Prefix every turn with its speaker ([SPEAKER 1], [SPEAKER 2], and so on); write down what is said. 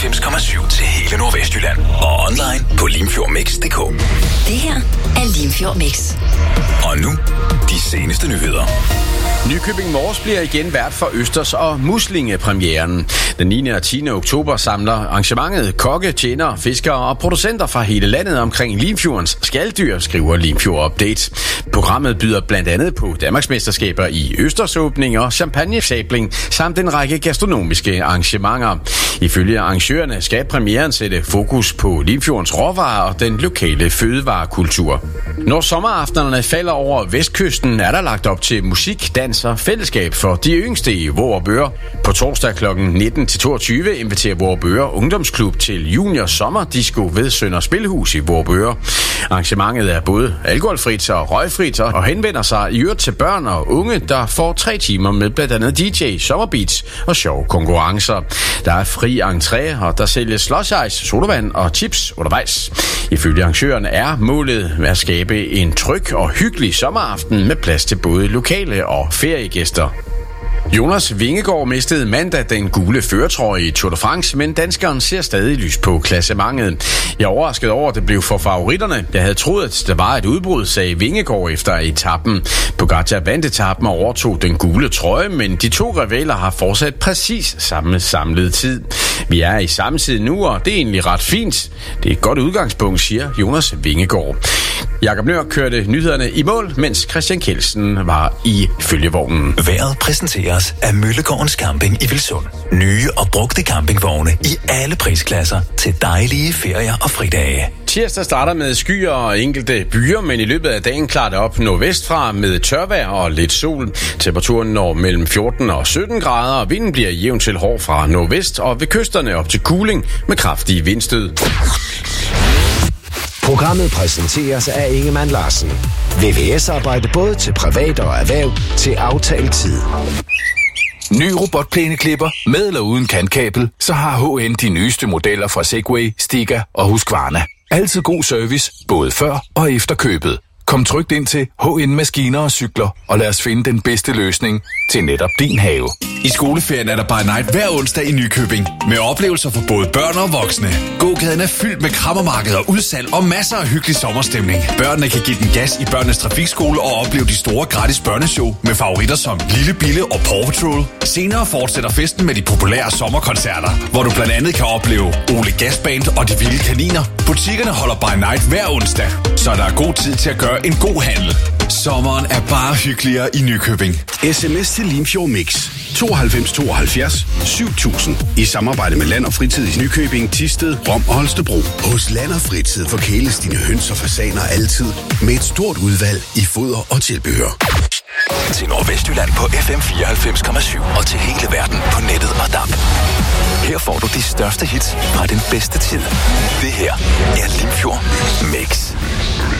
[SPEAKER 1] 94,7 til hele Nordvestjylland. Og online på limfjordmix.dk.
[SPEAKER 2] Det her er Limfjord Mix.
[SPEAKER 1] Og nu, de seneste nyheder.
[SPEAKER 3] Nykøbing Mors bliver igen vært for Østers og Muslingepremieren. Den 9. og 10. oktober samler arrangementet kokke, tjenere, fiskere og producenter fra hele landet omkring Limfjordens skaldyr, skriver Limfjord Update. Programmet byder blandt andet på Danmarksmesterskaber i Østersåbninger, champagnesabling samt en række gastronomiske arrangementer. Ifølge arrangørerne skal premieren sætte fokus på Limfjordens råvarer og den lokale fødevarekultur. Når sommeraftenerne falder over vestkysten, er der lagt op til musik, dans og fællesskab for de yngste i Vorupør. På torsdag kl. 19-22 inviterer Vorupør Ungdomsklub til junior sommerdisco ved Sønder Spilhus i Vorupør. Arrangementet er både alkoholfrit og røgfrit og henvender sig i øvrigt til børn og unge, der får 3 timer med blandt andet DJ, sommerbeats og sjove konkurrencer. Der er fri entré, og der sælges slush ice, sodavand og chips undervejs. Ifølge arrangøren er målet at skabe en tryg og hyggelig sommeraften med plads til både lokale og feriegæster. Jonas Vingegaard mistede mandag den gule førertrøje i Tour de France, men danskeren ser stadig lys på klassementet. Jeg er overrasket over, at det blev for favoritterne. Jeg havde troet, at der var et udbrud, sagde Vingegaard efter etappen. Pogačar vandt etappen og overtog den gule trøje, men de 2 rivaler har fortsat præcis samme samlede tid. Vi er i samme tid nu, og det er egentlig ret fint. Det er et godt udgangspunkt, siger Jonas Vingegaard. Jakob Nør kørte nyhederne i mål, mens Christian Kjeldsen var i følgevognen.
[SPEAKER 1] Vejret præsenteres af Møllegårdens Camping i Vilsund. Nye og brugte campingvogne i alle prisklasser til dejlige ferier og fridage.
[SPEAKER 3] Tirsdag starter med skyer og enkelte byer, men i løbet af dagen klarer det op nordvestfra med tørvejr og lidt sol. Temperaturen når mellem 14 og 17 grader, og vinden bliver jævnt til hård fra nordvest og ved kysterne op til kuling med kraftige vindstød.
[SPEAKER 4] Programmet præsenteres af Ingemann Larsen. VVS-arbejde både til privat og erhverv til aftalt tid.
[SPEAKER 5] Ny robotplæneklipper med eller uden kantkabel, så har HN de nyeste modeller fra Segway, Stiga og Husqvarna. Altid god service, både før og efter købet. Kom trygt ind til HN Maskiner og Cykler, og lad os finde den bedste løsning til netop din have.
[SPEAKER 6] I skoleferien er der by night hver onsdag i Nykøbing. Med oplevelser for både børn og voksne. Gågaden er fyldt med krammermarkeder, udsalg og masser af hyggelig sommerstemning. Børnene kan give den gas i børnenes trafikskole og opleve de store gratis børneshow med favoritter som Lille Bille og Paw Patrol. Senere fortsætter festen med de populære sommerkoncerter, hvor du blandt andet kan opleve Ole Gasband og De Vilde Kaniner. Butikkerne holder by night hver onsdag, så der er god tid til at gøre en god handel. Sommeren er bare hyggeligere i Nykøbing.
[SPEAKER 7] SMS til Limfjord Mix 92 72 7000 i samarbejde med Land og Fritid i Nykøbing, Thisted, Rom og Holstebro. Hos Land og Fritid forkæles dine høns og fasaner altid med et stort udvalg i foder og tilbehør.
[SPEAKER 1] Til Nordvestjylland på FM 94,7 og til hele verden på nettet og DAB. Her får du de største hits fra den bedste tid. Det her er Limfjord Mix.